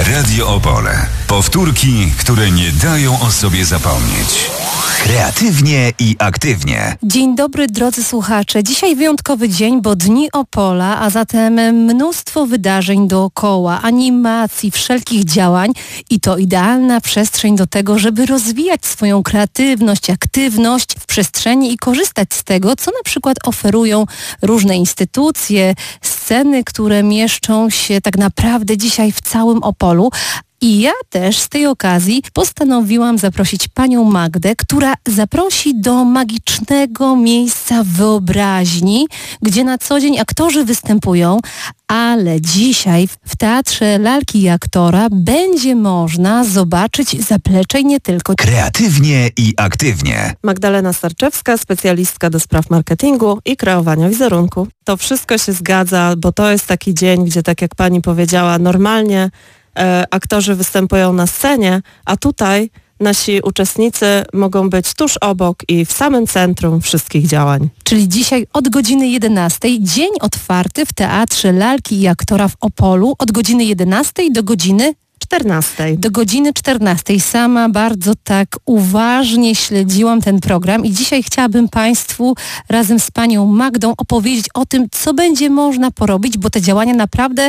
Radio Opole. Powtórki, które nie dają o sobie zapomnieć. Kreatywnie i aktywnie. Dzień dobry, drodzy słuchacze. Dzisiaj wyjątkowy dzień, bo Dni Opola, a zatem mnóstwo wydarzeń dookoła, animacji, wszelkich działań i to idealna przestrzeń do tego, żeby rozwijać swoją kreatywność, aktywność w przestrzeni i korzystać z tego, co na przykład oferują różne instytucje, sceny, które mieszczą się tak naprawdę dzisiaj w całym Opolu. I ja też z tej okazji postanowiłam zaprosić panią Magdę, która zaprosi do magicznego miejsca wyobraźni, gdzie na co dzień aktorzy występują, ale dzisiaj w Teatrze Lalki i Aktora będzie można zobaczyć zaplecze i nie tylko. Kreatywnie i aktywnie. Magdalena Starczewska, specjalistka do spraw marketingu i kreowania wizerunku. To wszystko się zgadza, bo to jest taki dzień, gdzie tak jak pani powiedziała, normalnie aktorzy występują na scenie, a tutaj nasi uczestnicy mogą być tuż obok i w samym centrum wszystkich działań. Czyli dzisiaj od godziny 11, dzień otwarty w Teatrze Lalki i Aktora w Opolu od godziny 11 do godziny 14. Do godziny 14. Sama bardzo tak uważnie śledziłam ten program i dzisiaj chciałabym Państwu razem z panią Magdą opowiedzieć o tym, co będzie można porobić, bo te działania naprawdę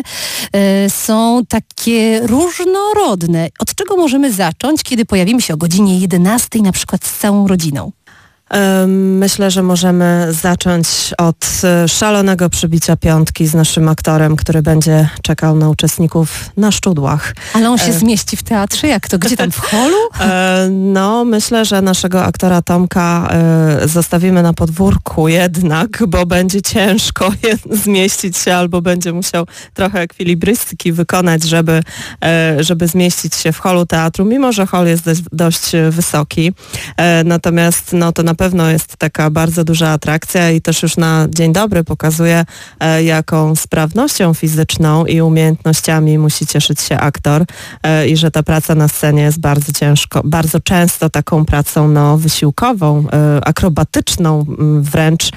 są takie różnorodne. Od czego możemy zacząć, kiedy pojawimy się o godzinie 11 na przykład z całą rodziną? Myślę, że możemy zacząć od szalonego przybicia piątki z naszym aktorem, który będzie czekał na uczestników na szczudłach. Ale on się zmieści w teatrze? Jak to? Gdzie tam? W holu? No, myślę, że naszego aktora Tomka zostawimy na podwórku jednak, bo będzie ciężko zmieścić się albo będzie musiał trochę ekwilibrystyki wykonać, żeby zmieścić się w holu teatru, mimo że hol jest dość wysoki. Natomiast no, to na pewno jest taka bardzo duża atrakcja i też już na dzień dobry pokazuje, jaką sprawnością fizyczną i umiejętnościami musi cieszyć się aktor i że ta praca na scenie jest bardzo często taką pracą wysiłkową, akrobatyczną wręcz,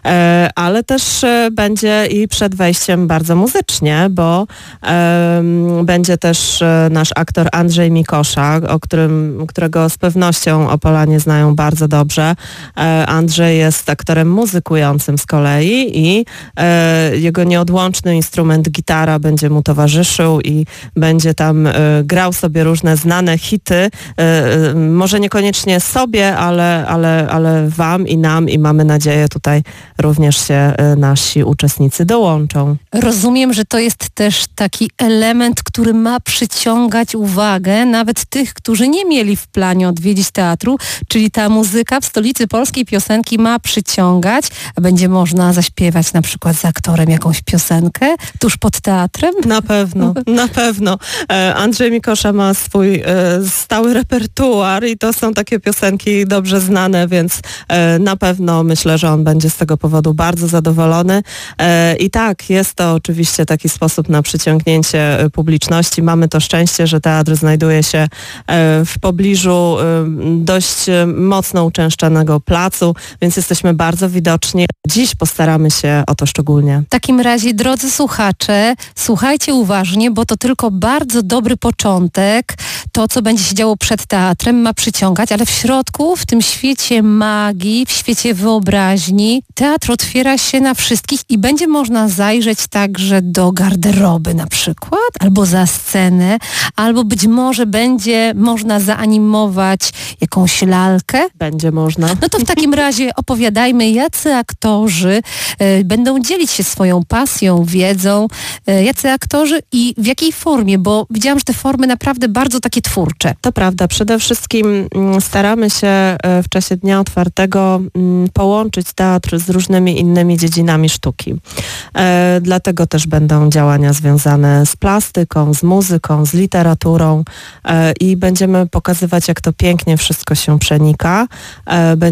ale też będzie i przed wejściem bardzo muzycznie, bo będzie też nasz aktor Andrzej Mikosza, którego z pewnością Opolanie znają bardzo dobrze. Andrzej jest aktorem muzykującym z kolei i jego nieodłączny instrument gitara będzie mu towarzyszył i będzie tam grał sobie różne znane hity, może niekoniecznie sobie, ale wam i nam i mamy nadzieję tutaj również się nasi uczestnicy dołączą. Rozumiem, że to jest też taki element, który ma przyciągać uwagę nawet tych, którzy nie mieli w planie odwiedzić teatru, czyli ta muzyka w stolicy polskiej piosenki ma przyciągać, a będzie można zaśpiewać na przykład z aktorem jakąś piosenkę tuż pod teatrem? Na pewno. Andrzej Mikosza ma swój stały repertuar i to są takie piosenki dobrze znane, więc na pewno myślę, że on będzie z tego powodu bardzo zadowolony. I tak, jest to oczywiście taki sposób na przyciągnięcie publiczności. Mamy to szczęście, że teatr znajduje się w pobliżu dość mocno uczęszczanego placu, więc jesteśmy bardzo widoczni. Dziś postaramy się o to szczególnie. W takim razie, drodzy słuchacze, słuchajcie uważnie, bo to tylko bardzo dobry początek. To, co będzie się działo przed teatrem, ma przyciągać, ale w środku, w tym świecie magii, w świecie wyobraźni, teatr otwiera się na wszystkich i będzie można zajrzeć także do garderoby na przykład, albo za scenę, albo być może będzie można zaanimować jakąś lalkę. Będzie można. No to w takim razie opowiadajmy, jacy aktorzy będą dzielić się swoją pasją, wiedzą, jacy aktorzy i w jakiej formie, bo widziałam, że te formy naprawdę bardzo takie twórcze. To prawda. Przede wszystkim staramy się w czasie dnia otwartego połączyć teatr z różnymi innymi dziedzinami sztuki. Dlatego też będą działania związane z plastyką, z muzyką, z literaturą i będziemy pokazywać, jak to pięknie wszystko się przenika.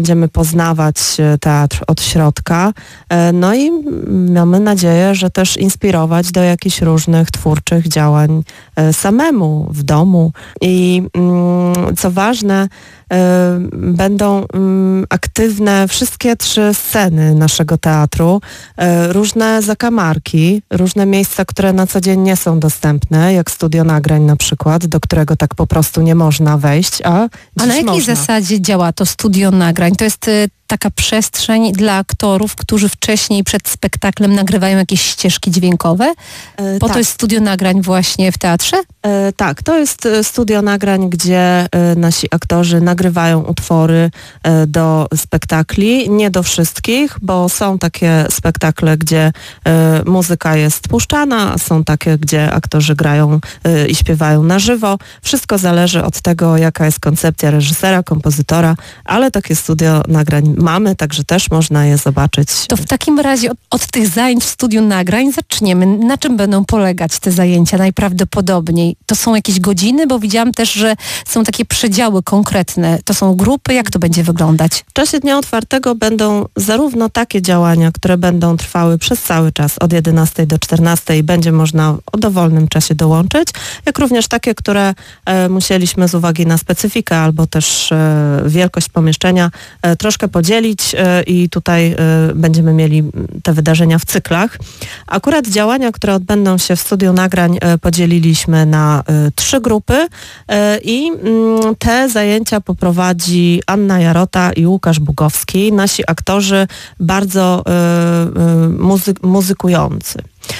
będziemy poznawać teatr od środka. No i mamy nadzieję, że też inspirować do jakichś różnych twórczych działań samemu, w domu. I co ważne, będą aktywne wszystkie 3 sceny naszego teatru, różne zakamarki, różne miejsca, które na co dzień nie są dostępne, jak studio nagrań na przykład, do którego tak po prostu nie można wejść, a na jakiej można. zasadzie działa to studio nagrań? To jest taka przestrzeń dla aktorów, którzy wcześniej przed spektaklem nagrywają jakieś ścieżki dźwiękowe? Po tak. to jest studio nagrań właśnie w teatrze? Tak, to jest studio nagrań, gdzie nasi aktorzy nagrywają utwory do spektakli. Nie do wszystkich, bo są takie spektakle, gdzie muzyka jest puszczana, a są takie, gdzie aktorzy grają i śpiewają na żywo. Wszystko zależy od tego, jaka jest koncepcja reżysera, kompozytora, ale takie studio nagrań mamy, także też można je zobaczyć. To w takim razie od tych zajęć w studiu nagrań zaczniemy. Na czym będą polegać te zajęcia najprawdopodobniej? To są jakieś godziny? Bo widziałam też, że są takie przedziały konkretne. To są grupy? Jak to będzie wyglądać? W czasie dnia otwartego będą zarówno takie działania, które będą trwały przez cały czas od 11 do 14 i będzie można o dowolnym czasie dołączyć, jak również takie, które musieliśmy z uwagi na specyfikę albo też wielkość pomieszczenia troszkę podzielić i tutaj będziemy mieli te wydarzenia w cyklach. Akurat działania, które odbędą się w studiu nagrań, podzieliliśmy na 3 grupy i te zajęcia poprowadzi Anna Jarota i Łukasz Bugowski, nasi aktorzy bardzo muzykujący.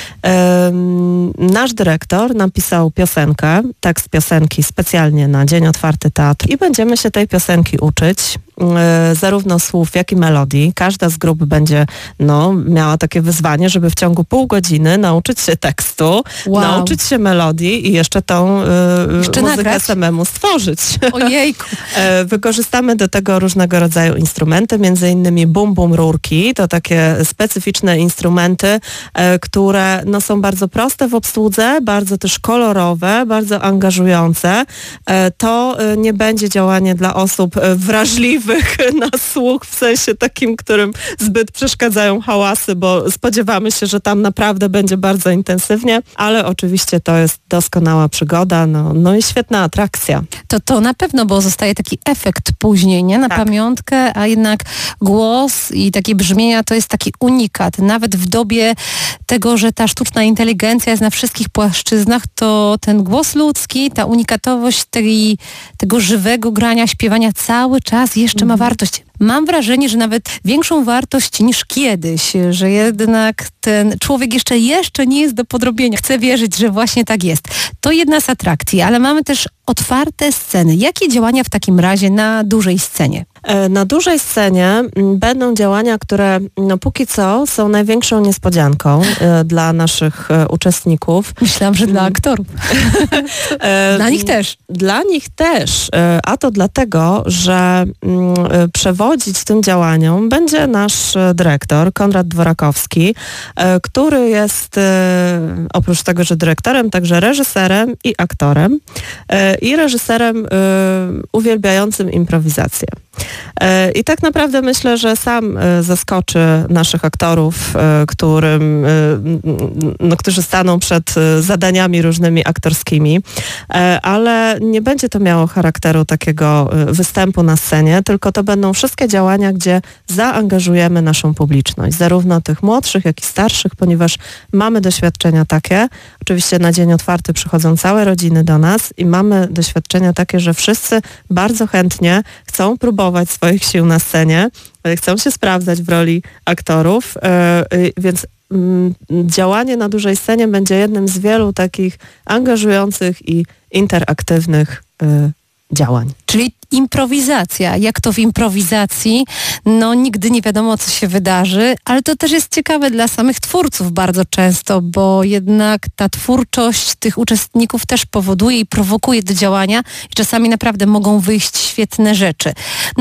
Nasz dyrektor napisał piosenkę, tekst piosenki specjalnie na Dzień Otwarty Teatru i będziemy się tej piosenki uczyć, zarówno słów, jak i melodii. Każda z grup będzie miała takie wyzwanie, żeby w ciągu pół godziny nauczyć się tekstu, nauczyć się melodii i jeszcze tą muzykę nagrać? samemu stworzyć. Ojejku. Wykorzystamy do tego różnego rodzaju instrumenty, między innymi bum rurki, to takie specyficzne instrumenty, które są bardzo proste w obsłudze, bardzo też kolorowe, bardzo angażujące. To nie będzie działanie dla osób wrażliwych na słuch, w sensie takim, którym zbyt przeszkadzają hałasy, bo spodziewamy się, że tam naprawdę będzie bardzo intensywnie, ale oczywiście to jest doskonała przygoda, i świetna atrakcja. To na pewno, bo zostaje taki efekt później, nie? Na pamiątkę, a jednak głos i takie brzmienia to jest taki unikat. Nawet w dobie tego, że ta sztuczna inteligencja jest na wszystkich płaszczyznach, to ten głos ludzki, ta unikatowość tego żywego grania, śpiewania cały czas jeszcze ma wartość. Mam wrażenie, że nawet większą wartość niż kiedyś, że jednak ten człowiek jeszcze nie jest do podrobienia. Chcę wierzyć, że właśnie tak jest. To jedna z atrakcji, ale mamy też otwarte sceny. Jakie działania w takim razie na dużej scenie? Na dużej scenie będą działania, które póki co są największą niespodzianką dla naszych uczestników. Myślałam, że dla aktorów. Dla nich też. Dla nich też, a to dlatego, że przewodzić tym działaniom będzie nasz dyrektor, Konrad Dworakowski, który jest oprócz tego, że dyrektorem, także reżyserem i aktorem i reżyserem uwielbiającym improwizację. I tak naprawdę myślę, że sam zaskoczy naszych aktorów, którzy staną przed zadaniami różnymi aktorskimi, ale nie będzie to miało charakteru takiego występu na scenie, tylko to będą wszystkie działania, gdzie zaangażujemy naszą publiczność, zarówno tych młodszych, jak i starszych, ponieważ mamy doświadczenia takie. Oczywiście na Dzień Otwarty przychodzą całe rodziny do nas i mamy doświadczenia takie, że wszyscy bardzo chętnie chcą próbować swoich sił na scenie, chcą się sprawdzać w roli aktorów, więc działanie na dużej scenie będzie jednym z wielu takich angażujących i interaktywnych działań. Czyli improwizacja. Jak to w improwizacji? Nigdy nie wiadomo, co się wydarzy, ale to też jest ciekawe dla samych twórców bardzo często, bo jednak ta twórczość tych uczestników też powoduje i prowokuje do działania i czasami naprawdę mogą wyjść świetne rzeczy.